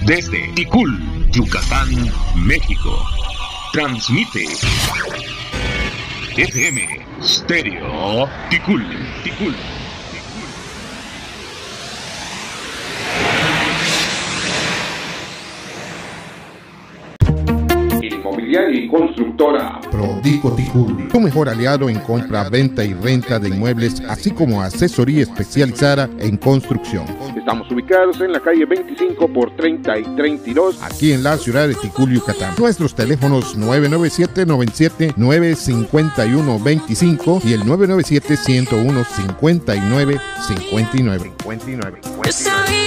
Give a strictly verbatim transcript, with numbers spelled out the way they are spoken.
Desde Ticul, Yucatán, México. Transmite F M Stereo Ticul, Ticul. Inmobiliaria y constructora Prodico Ticul, tu mejor aliado en compra, venta y renta de inmuebles, así como asesoría especializada en construcción. Estamos ubicados en la calle veinticinco por treinta y treinta y dos, aquí en la ciudad de Ticul, Yucatán. Nuestros teléfonos nueve nueve siete, nueve siete nueve, cinco uno dos cinco y el nueve nueve siete, uno cero uno, cinco nueve cinco nueve.